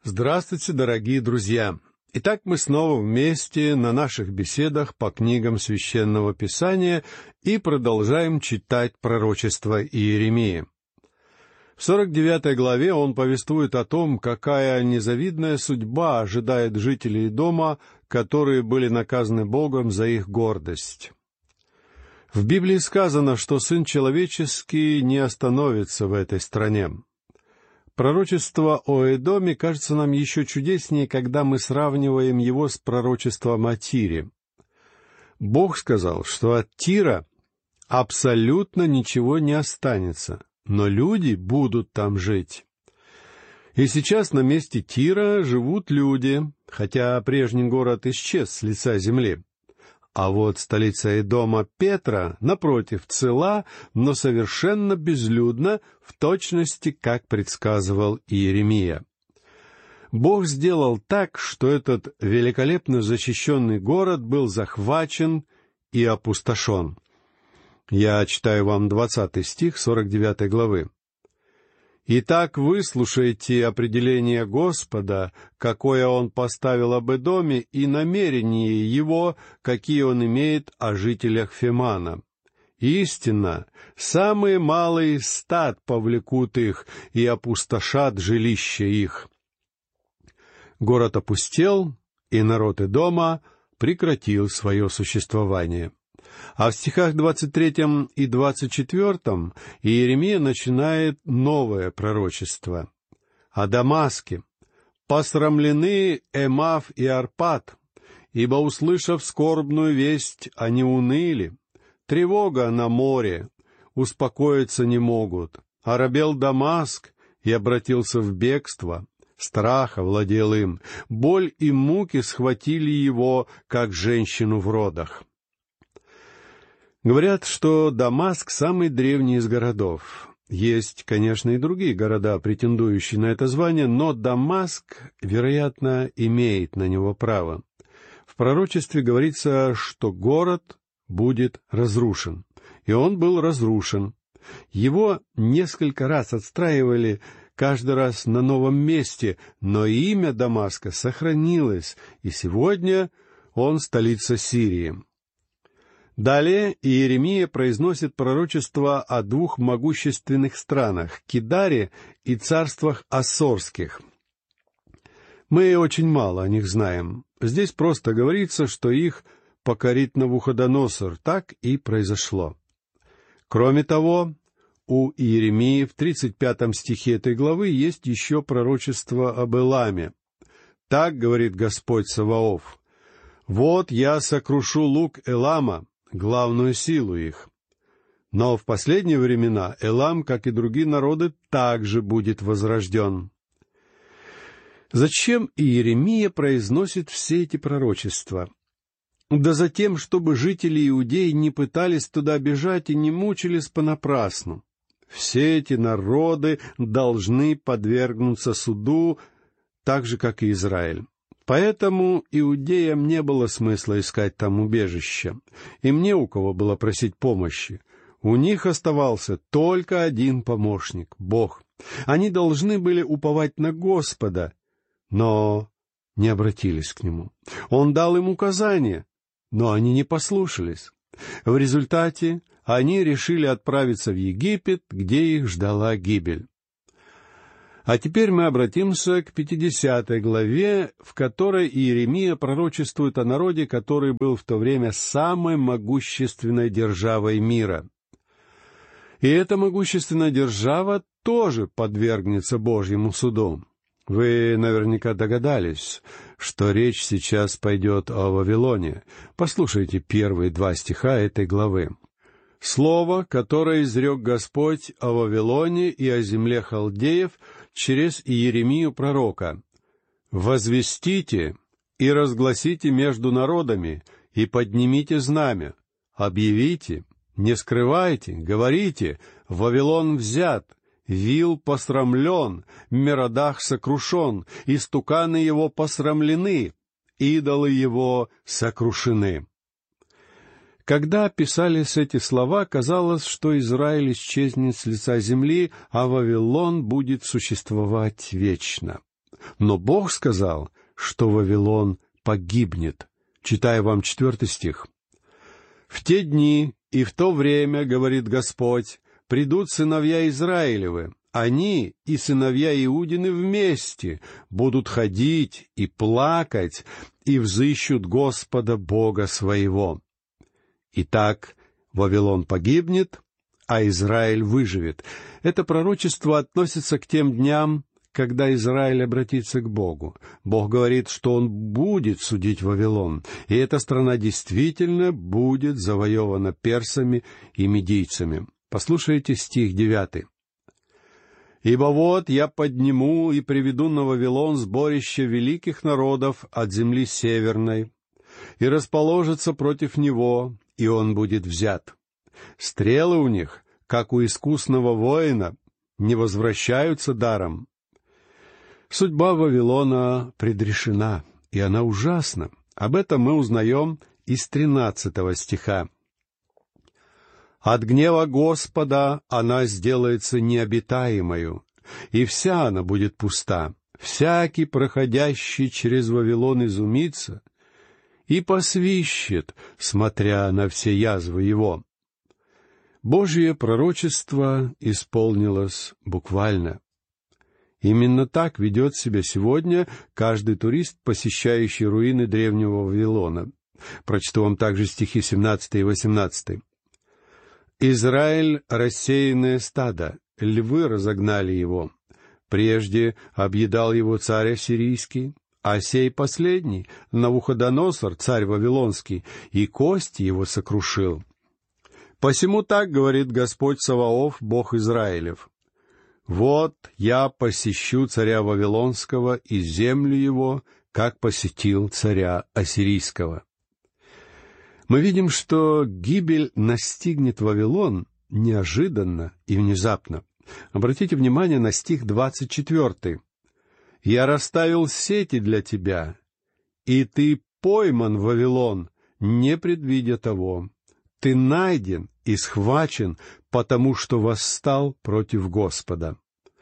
Здравствуйте, дорогие друзья! Итак, мы снова вместе на наших беседах по книгам Священного Писания и продолжаем читать пророчество Иеремии. В 49 главе он повествует о том, какая незавидная судьба ожидает жителей дома, которые были наказаны Богом за их гордость. В Библии сказано, что Сын Человеческий не остановится в этой стране. Пророчество о Эдоме кажется нам еще чудеснее, когда мы сравниваем его с пророчеством о Тире. Бог сказал, что от Тира абсолютно ничего не останется, но люди будут там жить. И сейчас на месте Тира живут люди, хотя прежний город исчез с лица земли. А вот столица Эдома Петра, напротив, цела, но совершенно безлюдна, в точности, как предсказывал Иеремия. Бог сделал так, что этот великолепно защищенный город был захвачен и опустошен. Я читаю вам 20 стих 49 главы. «Итак, выслушайте определение Господа, какое Он поставил об Эдоме, и намерения Его, какие Он имеет о жителях Фемана. Истинно, самые малые стад повлекут их и опустошат жилища их». Город опустел, и народ Эдома прекратил свое существование. А в стихах 23 и 24 Иеремия начинает новое пророчество. О Дамаске. «Посрамлены Эмав и Арпад, ибо, услышав скорбную весть, они уныли. Тревога на море, успокоиться не могут. Оробел Дамаск и обратился в бегство. Страх овладел им, боль и муки схватили его, как женщину в родах». Говорят, что Дамаск — самый древний из городов. Есть, конечно, и другие города, претендующие на это звание, но Дамаск, вероятно, имеет на него право. В пророчестве говорится, что город будет разрушен. И он был разрушен. Его несколько раз отстраивали, каждый раз на новом месте, но имя Дамаска сохранилось, и сегодня он столица Сирии. Далее Иеремия произносит пророчество о двух могущественных странах — Кидаре и царствах Ассорских. Мы очень мало о них знаем. Здесь просто говорится, что их покорит Навуходоносор. Так и произошло. Кроме того, у Иеремии в 35 стихе этой главы есть еще пророчество об Эламе. Так говорит Господь Саваоф: «Вот я сокрушу лук Элама, главную силу их». Но в последние времена Элам, как и другие народы, также будет возрожден. Зачем Иеремия произносит все эти пророчества? Да затем, чтобы жители Иудеи не пытались туда бежать и не мучились понапрасну. Все эти народы должны подвергнуться суду, так же, как и Израиль. Поэтому иудеям не было смысла искать там убежища. Им не у кого было просить помощи. У них оставался только один помощник — Бог. Они должны были уповать на Господа, но не обратились к Нему. Он дал им указания, но они не послушались. В результате они решили отправиться в Египет, где их ждала гибель. А теперь мы обратимся к 50 главе, в которой Иеремия пророчествует о народе, который был в то время самой могущественной державой мира. И эта могущественная держава тоже подвергнется Божьему суду. Вы наверняка догадались, что речь сейчас пойдет о Вавилоне. Послушайте первые 2 стиха этой главы. «Слово, которое изрек Господь о Вавилоне и о земле халдеев через Иеремию пророка. Возвестите и разгласите между народами, и поднимите знамя, объявите, не скрывайте, говорите: Вавилон взят, Вил посрамлен, Меродах сокрушен, истуканы его посрамлены, идолы его сокрушены». Когда писались эти слова, казалось, что Израиль исчезнет с лица земли, а Вавилон будет существовать вечно. Но Бог сказал, что Вавилон погибнет. Читаю вам 4 стих. «В те дни и в то время, — говорит Господь, — придут сыновья Израилевы, они и сыновья Иудины вместе будут ходить и плакать, и взыщут Господа Бога своего. Итак, Вавилон погибнет, а Израиль выживет». Это пророчество относится к тем дням, когда Израиль обратится к Богу. Бог говорит, что Он будет судить Вавилон, и эта страна действительно будет завоевана персами и медийцами. Послушайте стих 9. «Ибо вот я подниму и приведу на Вавилон сборище великих народов от земли северной, и расположится против него, и он будет взят. Стрелы у них, как у искусного воина, не возвращаются даром». Судьба Вавилона предрешена, и она ужасна. Об этом мы узнаем из 13 стиха. «От гнева Господа она сделается необитаемою, и вся она будет пуста. Всякий, проходящий через Вавилон, изумится и посвищет, смотря на все язвы его». Божье пророчество исполнилось буквально. Именно так ведет себя сегодня каждый турист, посещающий руины древнего Вавилона. Прочту вам также стихи 17 и 18. «Израиль — рассеянное стадо, львы разогнали его. Прежде объедал его царь ассирийский, а сей последний, Навуходоносор, царь вавилонский, и кости его сокрушил. Посему так говорит Господь Саваоф, Бог Израилев: вот я посещу царя Вавилонского и землю его, как посетил царя Ассирийского». Мы видим, что гибель настигнет Вавилон неожиданно и внезапно. Обратите внимание на стих 24. «Я расставил сети для тебя, и ты пойман, Вавилон, не предвидя того. Ты найден и схвачен, потому что восстал против Господа».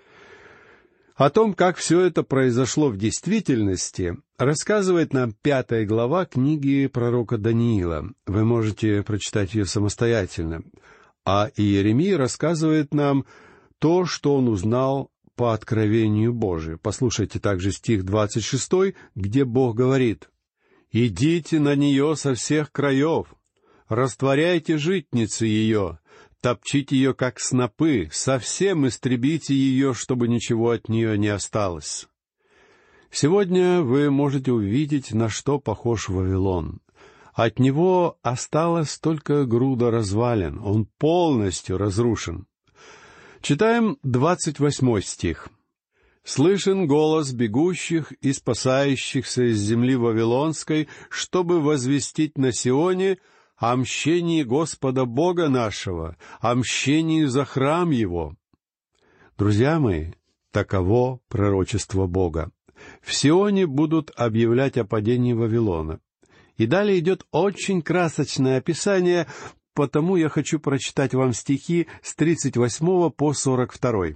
О том, как все это произошло в действительности, рассказывает нам 5 глава книги пророка Даниила. Вы можете прочитать ее самостоятельно. А Иеремия рассказывает нам то, что он узнал по откровению Божию. Послушайте также стих 26, где Бог говорит: «Идите на нее со всех краев, растворяйте житницы ее, топчите ее, как снопы, совсем истребите ее, чтобы ничего от нее не осталось». Сегодня вы можете увидеть, на что похож Вавилон. От него осталась только груда развалин, он полностью разрушен. Читаем 28 стих. «Слышен голос бегущих и спасающихся из земли Вавилонской, чтобы возвестить на Сионе о мщении Господа Бога нашего, о мщении за храм Его». Друзья мои, таково пророчество Бога. В Сионе будут объявлять о падении Вавилона. И далее идет очень красочное описание, потому я хочу прочитать вам стихи с 38 по 42.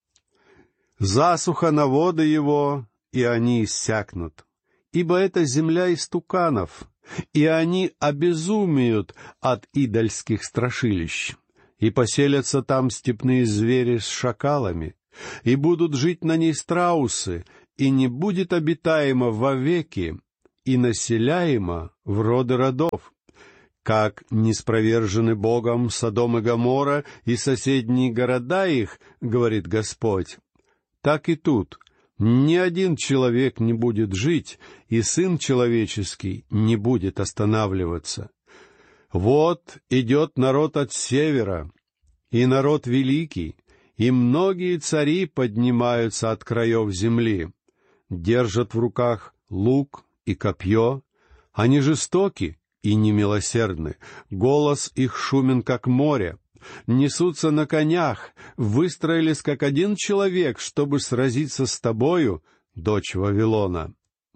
«Засуха на воды его, и они иссякнут, ибо это земля истуканов, и они обезумеют от идольских страшилищ, и поселятся там степные звери с шакалами, и будут жить на ней страусы, и не будет обитаемо вовеки, и населяемо в роды родов. Как ниспровержены Богом Содом и Гоморра и соседние города их, говорит Господь, так и тут ни один человек не будет жить, и Сын Человеческий не будет останавливаться. Вот идет народ от севера, и народ великий, и многие цари поднимаются от краев земли, держат в руках лук и копье, они жестоки и немилосердны, голос их шумен, как море, несутся на конях, выстроились, как один человек, чтобы сразиться с тобою, дочь Вавилона».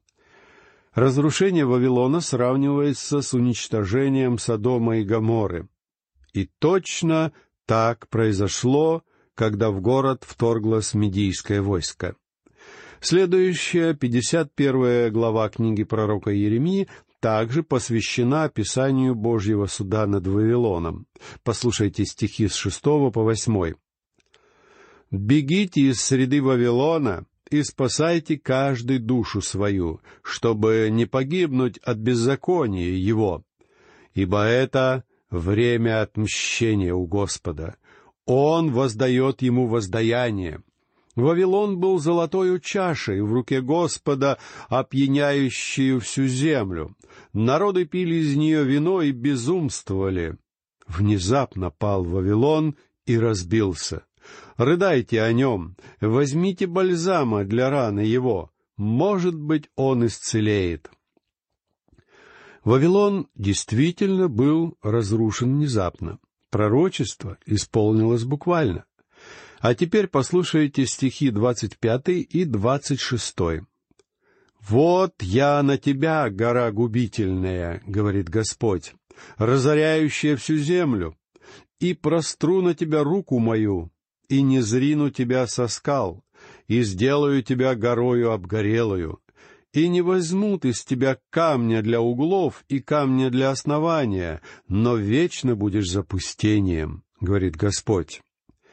Разрушение Вавилона сравнивается с уничтожением Содома и Гоморры. И точно так произошло, когда в город вторглось медийское войско. Следующая, 51 глава книги пророка Иеремии, также посвящена описанию Божьего суда над Вавилоном. Послушайте стихи с 6 по 8. «Бегите из среды Вавилона и спасайте каждый душу свою, чтобы не погибнуть от беззакония его, ибо это время отмщения у Господа. Он воздает ему воздаяние. Вавилон был золотою чашей в руке Господа, опьяняющую всю землю. Народы пили из нее вино и безумствовали. Внезапно пал Вавилон и разбился. Рыдайте о нем, возьмите бальзама для раны его, может быть, он исцелеет». Вавилон действительно был разрушен внезапно. Пророчество исполнилось буквально. А теперь послушайте стихи 25 и 26. «Вот я на тебя, гора губительная, — говорит Господь, — разоряющая всю землю, и простру на тебя руку мою, и не зрину тебя со скал, и сделаю тебя горою обгорелую, и не возьмут из тебя камня для углов и камня для основания, но вечно будешь запустением, — говорит Господь».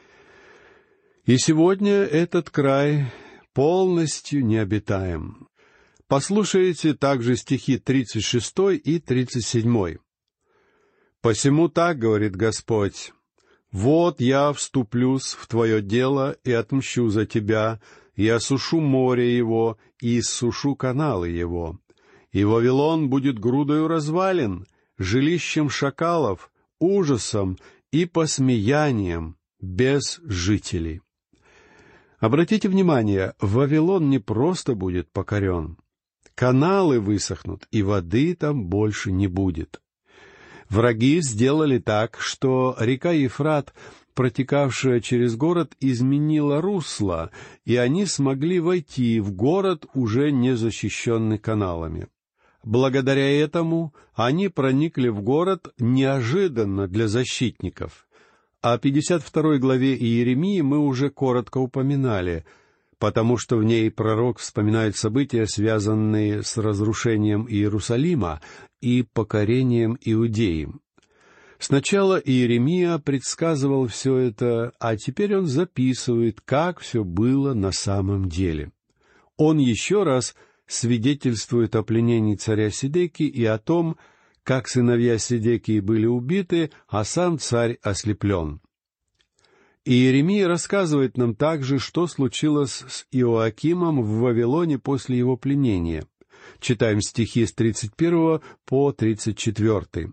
И сегодня этот край полностью необитаем. Послушайте также стихи 36 и 37. «Посему так, — говорит Господь, — вот я вступлюсь в твое дело и отмщу за тебя, и осушу море его, и иссушу каналы его. И Вавилон будет грудою развалин, жилищем шакалов, ужасом и посмеянием без жителей». Обратите внимание, Вавилон не просто будет покорен. Каналы высохнут, и воды там больше не будет. Враги сделали так, что река Ефрат, протекавшая через город, изменила русло, и они смогли войти в город, уже не защищенный каналами. Благодаря этому они проникли в город неожиданно для защитников. О 52 главе Иеремии мы уже коротко упоминали, потому что в ней пророк вспоминает события, связанные с разрушением Иерусалима и покорением Иудеи. Сначала Иеремия предсказывал все это, а теперь он записывает, как все было на самом деле. Он еще раз свидетельствует о пленении царя Седекии и о том, как сыновья Седекии были убиты, а сам царь ослеплен. Иеремия рассказывает нам также, что случилось с Иоакимом в Вавилоне после его пленения. Читаем стихи с 31 по 34.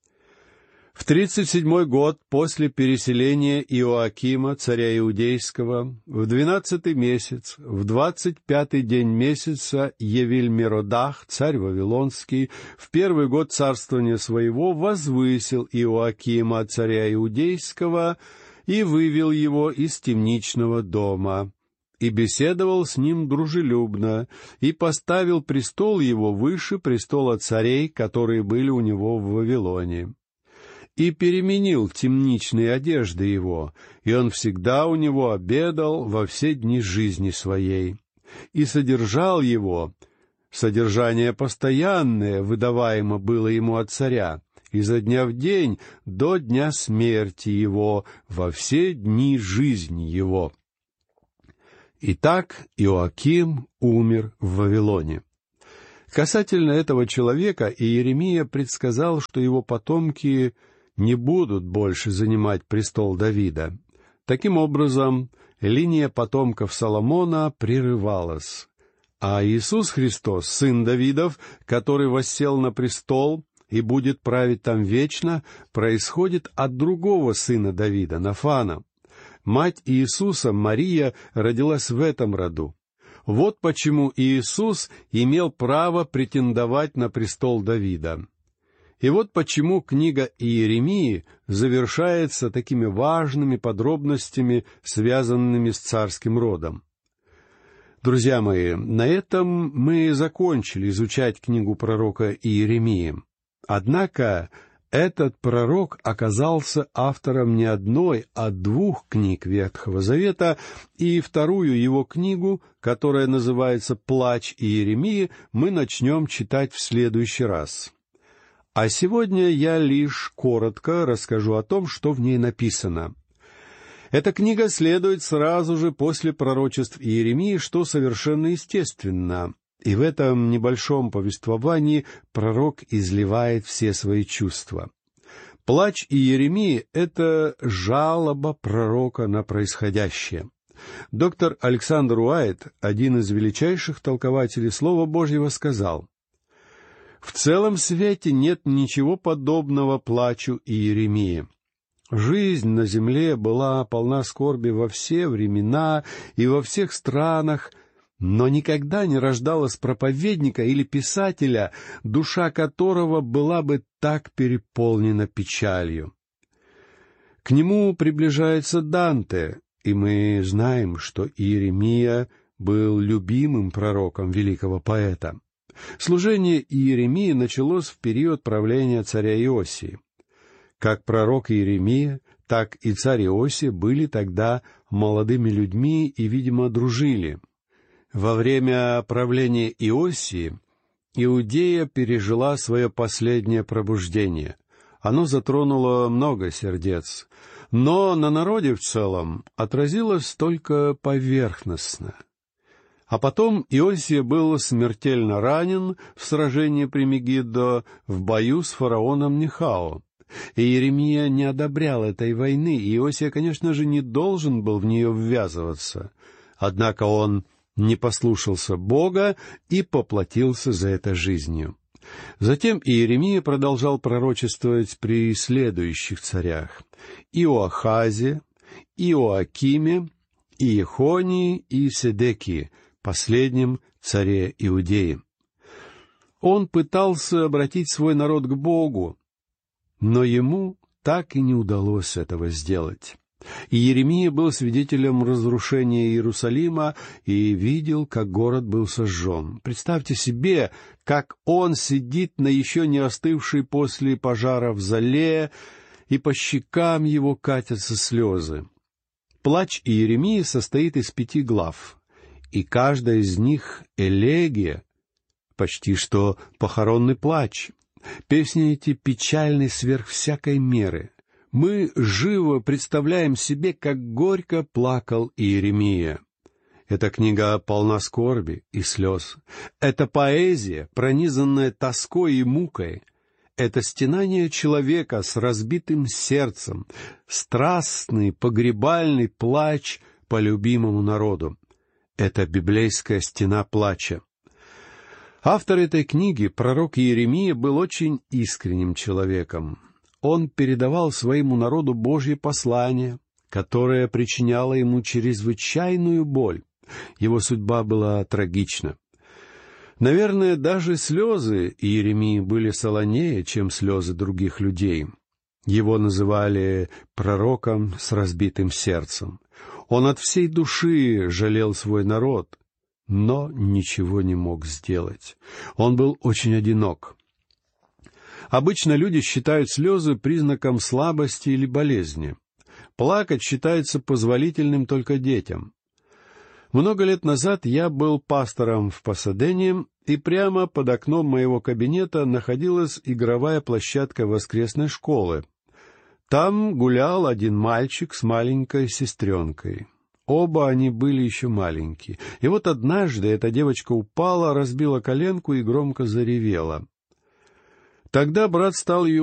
«В 37-й год после переселения Иоакима, царя Иудейского, в 12-й месяц, в 25-й день месяца, Евиль-Меродах, царь Вавилонский, в 1-й год царствования своего возвысил Иоакима, царя Иудейского, и вывел его из темничного дома, и беседовал с ним дружелюбно, и поставил престол его выше престола царей, которые были у него в Вавилоне. И переменил темничные одежды его, и он всегда у него обедал во все дни жизни своей. И содержал его, содержание постоянное выдаваемо было ему от царя, изо дня в день до дня смерти его, во все дни жизни его». Итак, Иоаким умер в Вавилоне. Касательно этого человека Иеремия предсказал, что его потомки не будут больше занимать престол Давида. Таким образом, линия потомков Соломона прерывалась. А Иисус Христос, сын Давидов, который воссел на престол и будет править там вечно, происходит от другого сына Давида, Нафана. Мать Иисуса, Мария, родилась в этом роду. Вот почему Иисус имел право претендовать на престол Давида. И вот почему книга Иеремии завершается такими важными подробностями, связанными с царским родом. Друзья мои, на этом мы закончили изучать книгу пророка Иеремии. Однако Этот пророк оказался автором не одной, а двух книг Ветхого Завета, и вторую его книгу, которая называется «Плач Иеремии», мы начнем читать в следующий раз. А сегодня я лишь коротко расскажу о том, что в ней написано. Эта книга следует сразу же после пророчеств Иеремии, что совершенно естественно. И в этом небольшом повествовании пророк изливает все свои чувства. Плач Иеремии — это жалоба пророка на происходящее. Доктор Александр Уайт, один из величайших толкователей Слова Божьего, сказал: «В целом свете нет ничего подобного плачу Иеремии. Жизнь на земле была полна скорби во все времена и во всех странах, но никогда не рождалось проповедника или писателя, душа которого была бы так переполнена печалью». К нему приближается Данте, и мы знаем, что Иеремия был любимым пророком великого поэта. Служение Иеремии началось в период правления царя Иосии. Как пророк Иеремия, так и царь Иосия были тогда молодыми людьми и, видимо, дружили. Во время правления Иосии Иудея пережила свое последнее пробуждение. Оно затронуло много сердец, но на народе в целом отразилось только поверхностно. А потом Иосия был смертельно ранен в сражении при Мегиддо в бою с фараоном Нехао. И Иеремия не одобрял этой войны, и Иосия, конечно же, не должен был в нее ввязываться. Однако он не послушался Бога и поплатился за это жизнью. Затем Иеремия продолжал пророчествовать при следующих царях: Иоахазе, Иоакиме, Иехонии и Седекии, последнем царе Иудеи. Он пытался обратить свой народ к Богу, но ему так и не удалось этого сделать. И Иеремия был свидетелем разрушения Иерусалима и видел, как город был сожжен. Представьте себе, как он сидит на еще не остывшей после пожара золе, и по щекам его катятся слезы. Плач Иеремии состоит из 5 глав, и каждая из них — элегия, почти что похоронный плач. Песни эти печальны сверх всякой меры. Мы живо представляем себе, как горько плакал Иеремия. Эта книга полна скорби и слез. Это поэзия, пронизанная тоской и мукой. Это стенание человека с разбитым сердцем, страстный погребальный плач по любимому народу. Это библейская стена плача. Автор этой книги, пророк Иеремия, был очень искренним человеком. Он передавал своему народу Божье послание, которое причиняло ему чрезвычайную боль. Его судьба была трагична. Наверное, даже слезы Иеремии были солонее, чем слезы других людей. Его называли пророком с разбитым сердцем. Он от всей души жалел свой народ, но ничего не мог сделать. Он был очень одинок. Обычно люди считают слезы признаком слабости или болезни. Плакать считается позволительным только детям. Много лет назад я был пастором в Пасадене, и прямо под окном моего кабинета находилась игровая площадка воскресной школы. Там гулял один мальчик с маленькой сестренкой. Оба они были еще маленькие. И вот однажды эта девочка упала, разбила коленку и громко заревела. Тогда брат стал ее